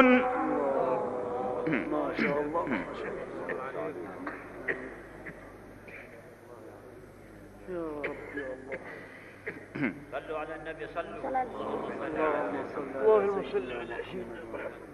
ما شاء الله. يا رب يا الله. صلوا على النبي. صلوا. اللهم صل على سيدنا محمد.